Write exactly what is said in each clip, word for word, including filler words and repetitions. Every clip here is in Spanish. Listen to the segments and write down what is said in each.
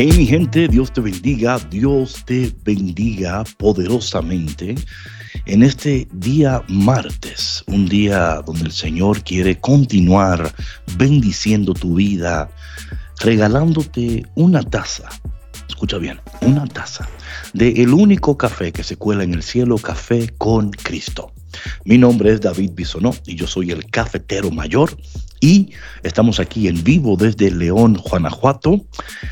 Hey mi gente, Dios te bendiga, Dios te bendiga poderosamente en este día martes, un día donde el Señor quiere continuar bendiciendo tu vida, regalándote una taza, escucha bien, una taza de el único café que se cuela en el cielo, Café con Cristo. Mi nombre es David Bisonó y yo soy el cafetero mayor y estamos aquí en vivo desde León, Guanajuato.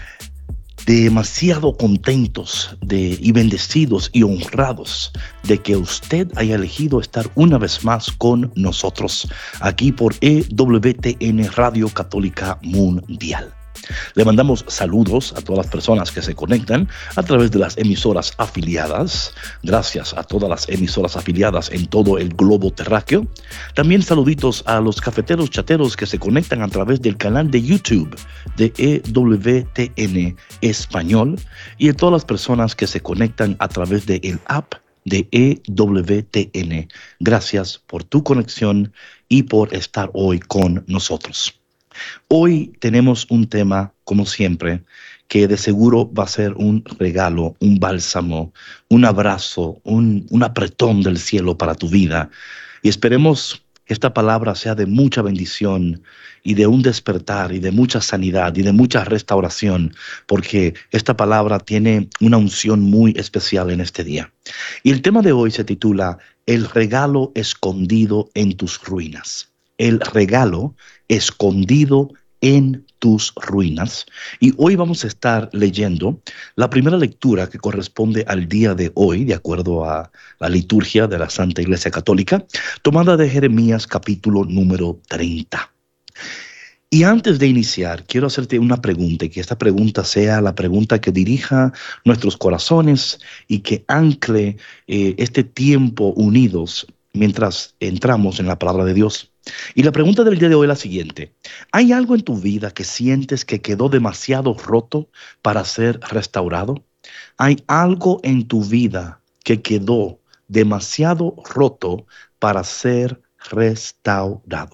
Demasiado contentos de, y bendecidos y honrados de que usted haya elegido estar una vez más con nosotros aquí por E W T N Radio Católica Mundial. Le mandamos saludos a todas las personas que se conectan a través de las emisoras afiliadas. Gracias a todas las emisoras afiliadas en todo el globo terráqueo. También saluditos a los cafeteros chateros que se conectan a través del canal de YouTube de E W T N Español y a todas las personas que se conectan a través del app de E W T N. Gracias por tu conexión y por estar hoy con nosotros. Hoy tenemos un tema, como siempre, que de seguro va a ser un regalo, un bálsamo, un abrazo, un, un apretón del cielo para tu vida. Y esperemos que esta palabra sea de mucha bendición y de un despertar y de mucha sanidad y de mucha restauración, porque esta palabra tiene una unción muy especial en este día. Y el tema de hoy se titula El regalo escondido en tus ruinas. El regalo escondido en tus ruinas. Y hoy vamos a estar leyendo la primera lectura que corresponde al día de hoy, de acuerdo a la liturgia de la Santa Iglesia Católica, tomada de Jeremías capítulo número treinta. Y antes de iniciar, quiero hacerte una pregunta y que esta pregunta sea la pregunta que dirija nuestros corazones y que ancle eh, este tiempo unidos mientras entramos en la palabra de Dios. Y la pregunta del día de hoy es la siguiente. ¿Hay algo en tu vida que sientes que quedó demasiado roto para ser restaurado? ¿Hay algo en tu vida que quedó demasiado roto para ser restaurado?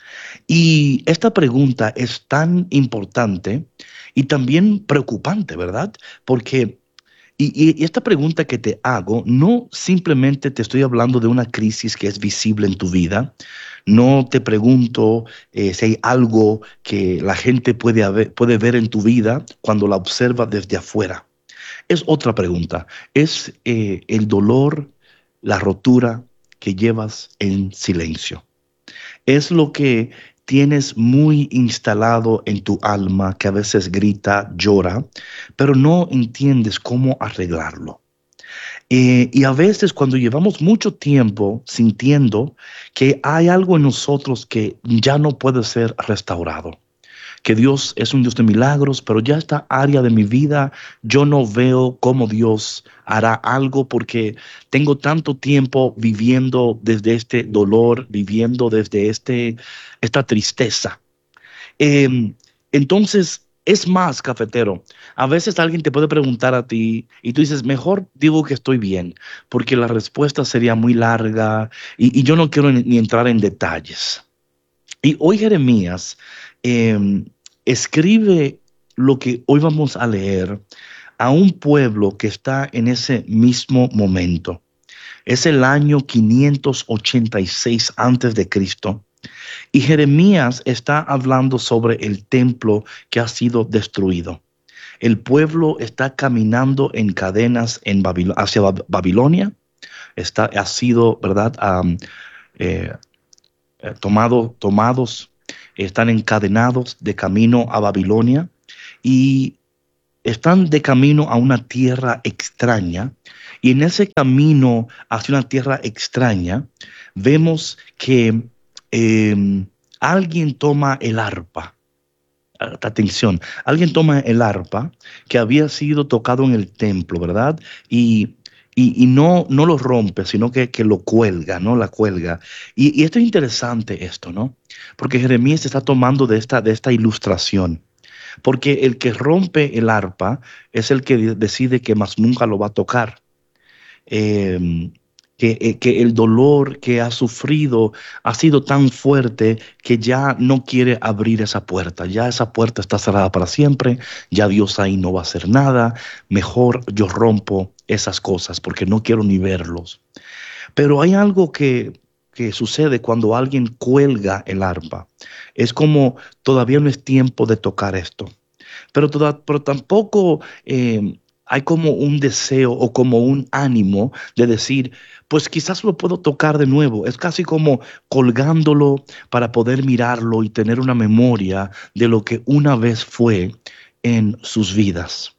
Y esta pregunta es tan importante y también preocupante, ¿verdad? Porque Y, y esta pregunta que te hago, no simplemente te estoy hablando de una crisis que es visible en tu vida. No te pregunto eh, si hay algo que la gente puede, haber, puede ver en tu vida cuando la observa desde afuera. Es otra pregunta. Es eh, el dolor, la rotura que llevas en silencio. Es lo que tienes muy instalado en tu alma, que a veces grita, llora, pero no entiendes cómo arreglarlo. Eh, y a veces cuando llevamos mucho tiempo sintiendo que hay algo en nosotros que ya no puede ser restaurado, que Dios es un Dios de milagros, pero ya esta área de mi vida yo no veo cómo Dios hará algo porque tengo tanto tiempo viviendo desde este dolor, viviendo desde este, esta tristeza. Eh, entonces, es más, cafetero, a veces alguien te puede preguntar a ti y tú dices, mejor digo que estoy bien, porque la respuesta sería muy larga y, y yo no quiero ni, ni entrar en detalles. Y hoy Jeremías eh, escribe lo que hoy vamos a leer a un pueblo que está en ese mismo momento. Es el año quinientos ochenta y seis antes de Cristo. Y Jeremías está hablando sobre el templo que ha sido destruido. El pueblo está caminando en cadenas en Babil- hacia Bab- Babilonia. Está, ha sido, ¿verdad? Um, eh, eh, tomado, tomados, están encadenados de camino a Babilonia y están de camino a una tierra extraña. Y en ese camino hacia una tierra extraña, vemos que eh, alguien toma el arpa. Atención, alguien toma el arpa que había sido tocado en el templo, ¿verdad? Y, y, y no, no lo rompe, sino que, que lo cuelga, ¿no? La cuelga. Y, y esto es interesante, esto, ¿no? Porque Jeremías está tomando de esta, de esta ilustración. Porque el que rompe el arpa es el que decide que más nunca lo va a tocar. Eh, que, eh, que el dolor que ha sufrido ha sido tan fuerte que ya no quiere abrir esa puerta. Ya esa puerta está cerrada para siempre, ya Dios ahí no va a hacer nada. Mejor yo rompo esas cosas porque no quiero ni verlos. Pero hay algo que, que sucede cuando alguien cuelga el arpa. Es como todavía no es tiempo de tocar esto. Pero, toda, pero tampoco eh, hay como un deseo o como un ánimo de decir, pues quizás lo puedo tocar de nuevo. Es casi como colgándolo para poder mirarlo y tener una memoria de lo que una vez fue en sus vidas.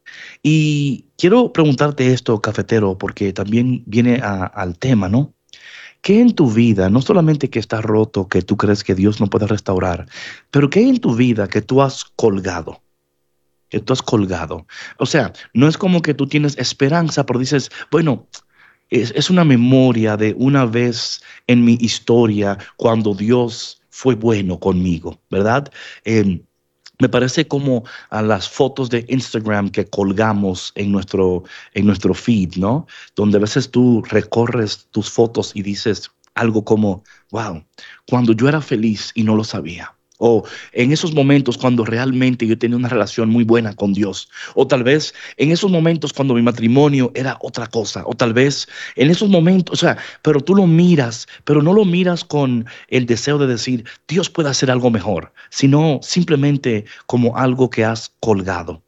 Y quiero preguntarte esto, cafetero, porque también viene a- al tema, ¿no? ¿Qué en tu vida, no solamente que está roto, que tú crees que Dios no puede restaurar, pero qué en tu vida que tú has colgado? Que tú has colgado. O sea, no es como que tú tienes esperanza, pero dices, bueno, es, es una memoria de una vez en mi historia cuando Dios fue bueno conmigo, ¿verdad? Em, me parece como a las fotos de Instagram que colgamos en nuestro, en nuestro feed, ¿no? Donde a veces tú recorres tus fotos y dices algo como, wow, cuando yo era feliz y no lo sabía. O en esos momentos cuando realmente yo tenía una relación muy buena con Dios. O tal vez en esos momentos cuando mi matrimonio era otra cosa. O tal vez en esos momentos, o sea, pero tú lo miras, pero no lo miras con el deseo de decir, Dios puede hacer algo mejor, sino simplemente como algo que has colgado.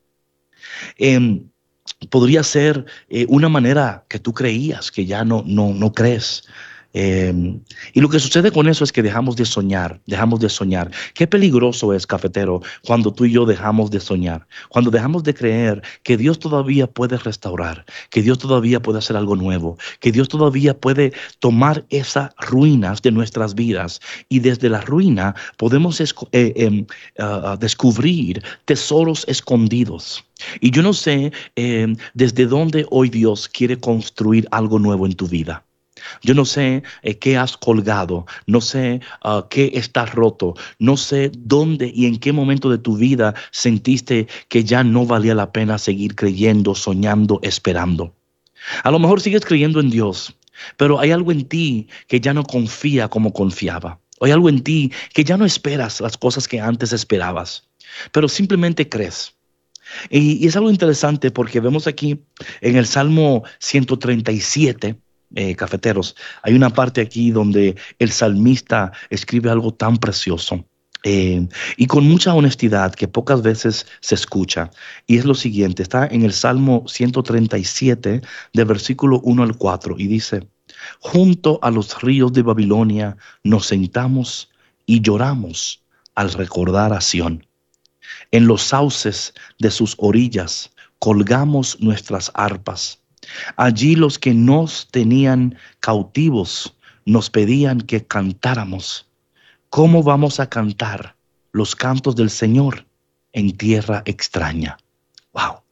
Em, Podría ser eh, una manera que tú creías que ya no, no, no crees. Eh, y lo que sucede con eso es que dejamos de soñar, dejamos de soñar. Qué peligroso es, cafetero, cuando tú y yo dejamos de soñar, cuando dejamos de creer que Dios todavía puede restaurar, que Dios todavía puede hacer algo nuevo, que Dios todavía puede tomar esas ruinas de nuestras vidas y desde la ruina podemos esco- eh, em, ah, ah, descubrir tesoros escondidos. Y yo no sé eh, desde dónde hoy Dios quiere construir algo nuevo en tu vida. Yo no sé eh, qué has colgado, no sé uh, qué está roto, no sé dónde y en qué momento de tu vida sentiste que ya no valía la pena seguir creyendo, soñando, esperando. A lo mejor sigues creyendo en Dios, pero hay algo en ti que ya no confía como confiaba. Hay algo en ti que ya no esperas las cosas que antes esperabas, pero simplemente crees. Y, y es algo interesante porque vemos aquí en el Salmo ciento treinta y siete, eh, cafeteros, hay una parte aquí donde el salmista escribe algo tan precioso eh, y con mucha honestidad que pocas veces se escucha. Y es lo siguiente, está en el Salmo ciento treinta y siete, del versículo uno al cuatro, y dice, junto a los ríos de Babilonia nos sentamos y lloramos al recordar a Sión. En los sauces de sus orillas colgamos nuestras arpas. Allí los que nos tenían cautivos nos pedían que cantáramos. ¿Cómo vamos a cantar los cantos del Señor en tierra extraña? Wow.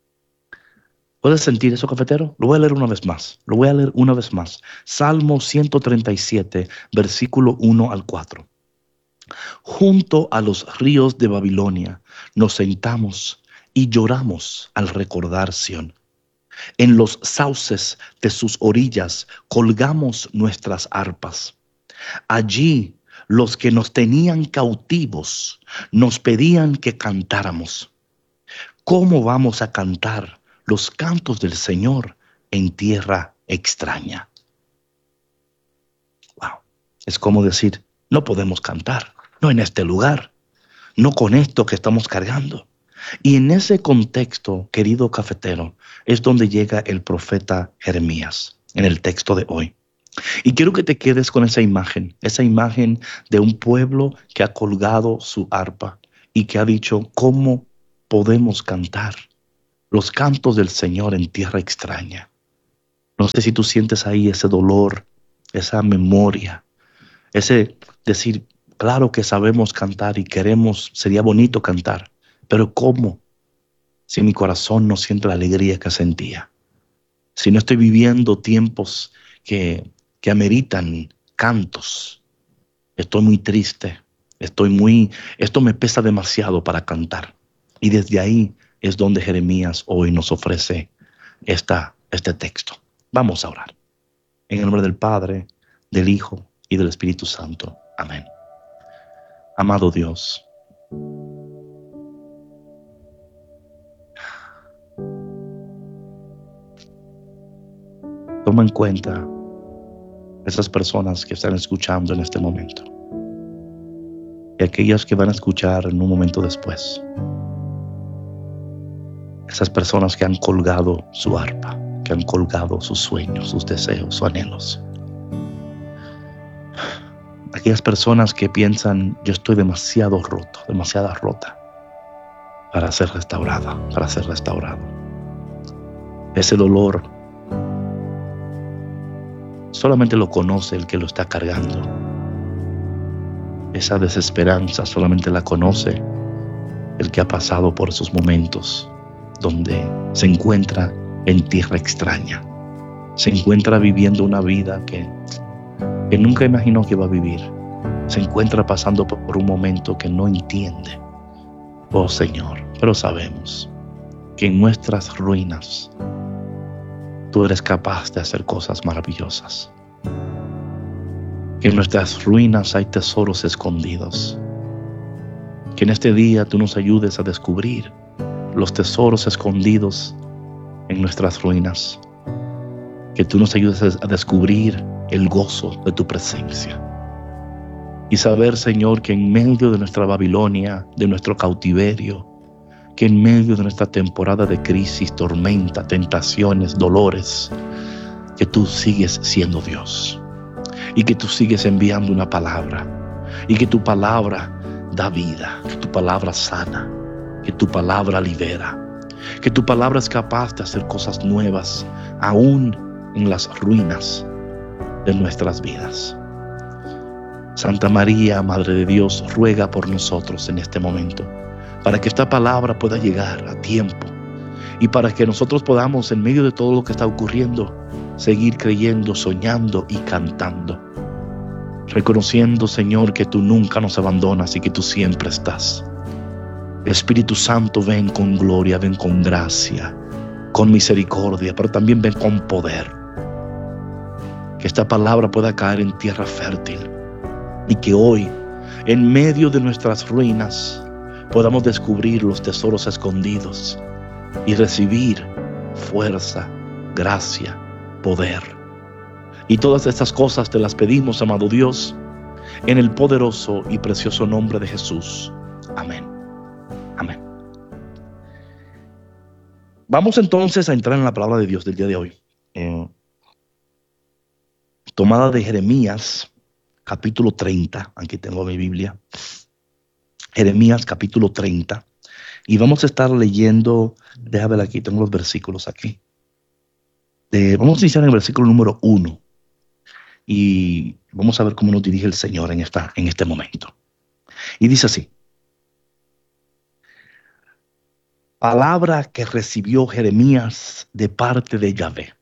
¿Puedes sentir eso, cafetero? Lo voy a leer una vez más. Lo voy a leer una vez más. Salmo ciento treinta y siete, versículo uno al cuatro. Junto a los ríos de Babilonia nos sentamos y lloramos al recordar Sión. En los sauces de sus orillas colgamos nuestras arpas. Allí los que nos tenían cautivos nos pedían que cantáramos. ¿Cómo vamos a cantar los cantos del Señor en tierra extraña? Wow. Es como decir, no podemos cantar, no en este lugar, no con esto que estamos cargando. Y en ese contexto, querido cafetero, es donde llega el profeta Jeremías en el texto de hoy. Y quiero que te quedes con esa imagen, esa imagen de un pueblo que ha colgado su arpa y que ha dicho, ¿cómo podemos cantar los cantos del Señor en tierra extraña? No sé si tú sientes ahí ese dolor, esa memoria, ese decir, claro que sabemos cantar y queremos, sería bonito cantar, pero ¿cómo? Si mi corazón no siente la alegría que sentía, si no estoy viviendo tiempos que, que ameritan cantos, estoy muy triste, estoy muy, esto me pesa demasiado para cantar. Y desde ahí es donde Jeremías hoy nos ofrece esta, este texto. Vamos a orar. En el nombre del Padre, del Hijo y del Espíritu Santo. Amén. Amado Dios, toma en cuenta esas personas que están escuchando en este momento y aquellas que van a escuchar en un momento después. Esas personas que han colgado su arpa, que han colgado sus sueños, sus deseos, sus anhelos. Aquellas personas que piensan, yo estoy demasiado roto, demasiada rota para ser restaurada, para ser restaurado. Ese dolor solamente lo conoce el que lo está cargando. Esa desesperanza solamente la conoce el que ha pasado por esos momentos donde se encuentra en tierra extraña, se encuentra viviendo una vida que, que nunca imaginó que iba a vivir, se encuentra pasando por un momento que no entiende. Oh Señor, pero sabemos que en nuestras ruinas tú eres capaz de hacer cosas maravillosas, que en nuestras ruinas hay tesoros escondidos, que en este día tú nos ayudes a descubrir los tesoros escondidos en nuestras ruinas, que tú nos ayudes a descubrir el gozo de tu presencia y saber, Señor, que en medio de nuestra Babilonia, de nuestro cautiverio, que en medio de nuestra temporada de crisis, tormenta, tentaciones, dolores, que tú sigues siendo Dios y que tú sigues enviando una palabra y que tu palabra da vida, que tu palabra sana, que tu palabra libera, que tu palabra es capaz de hacer cosas nuevas aún en las ruinas de nuestras vidas. Santa María, Madre de Dios, ruega por nosotros en este momento, para que esta palabra pueda llegar a tiempo y para que nosotros podamos, en medio de todo lo que está ocurriendo, seguir creyendo, soñando y cantando, reconociendo, Señor, que tú nunca nos abandonas y que tú siempre estás. Espíritu Santo, ven con gloria, ven con gracia, con misericordia, pero también ven con poder. Que esta palabra pueda caer en tierra fértil y que hoy, en medio de nuestras ruinas, podamos descubrir los tesoros escondidos y recibir fuerza, gracia, poder. Y todas estas cosas te las pedimos, amado Dios, en el poderoso y precioso nombre de Jesús. Amén. Amén. Vamos entonces a entrar en la palabra de Dios del día de hoy. Eh, tomada de Jeremías, capítulo treinta. Aquí tengo mi Biblia. Jeremías, capítulo treinta. Y vamos a estar leyendo, déjame ver aquí, tengo los versículos aquí. De, vamos a iniciar en el versículo número uno. Y vamos a ver cómo nos dirige el Señor en, esta, en este momento. Y dice así. Palabra que recibió Jeremías de parte de Yahvé.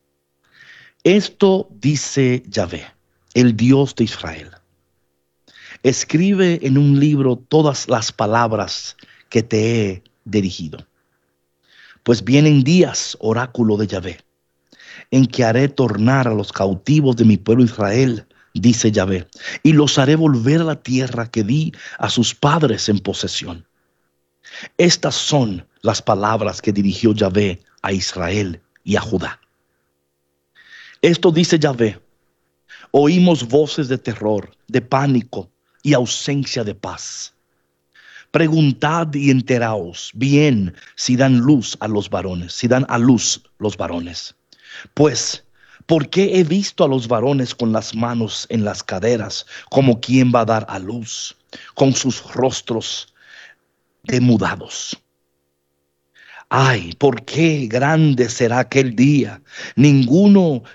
Esto dice Yahvé, el Dios de Israel. Escribe en un libro todas las palabras que te he dirigido. Pues vienen días, oráculo de Yahvé, en que haré tornar a los cautivos de mi pueblo Israel, dice Yahvé, y los haré volver a la tierra que di a sus padres en posesión. Estas son las palabras que dirigió Yahvé a Israel y a Judá. Esto dice Yahvé: oímos voces de terror, de pánico y ausencia de paz. Preguntad y enteraos bien si dan luz a los varones, si dan a luz los varones. Pues, ¿por qué he visto a los varones con las manos en las caderas, como quien va a dar a luz, con sus rostros demudados? Ay, ¿por qué grande será aquel día? Ninguno